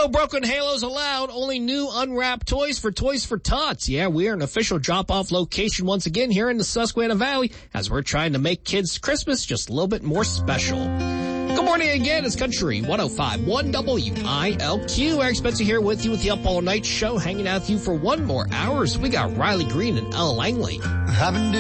No broken halos allowed, only new unwrapped toys for Toys for Tots. Yeah, we are an official drop-off location once again here in the Susquehanna Valley as we're trying to make kids' Christmas just a little bit more special. Good morning again, it's Country 105.1 WILQ. Eric Spencer here with you with the Up All Night Show, hanging out with you for one more hour. So we got Riley Green and Elle Langley.